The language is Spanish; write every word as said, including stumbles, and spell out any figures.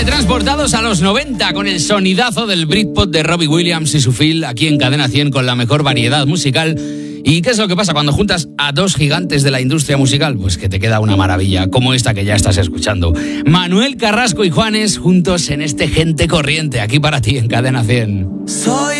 Teletransportados a los noventa con el sonidazo del Britpop de Robbie Williams y su Phil, aquí en Cadena cien con la mejor variedad musical. ¿Y qué es lo que pasa cuando juntas a dos gigantes de la industria musical? Pues que te queda una maravilla, como esta que ya estás escuchando. Manuel Carrasco y Juanes juntos en este Gente Corriente, aquí para ti en Cadena cien. Soy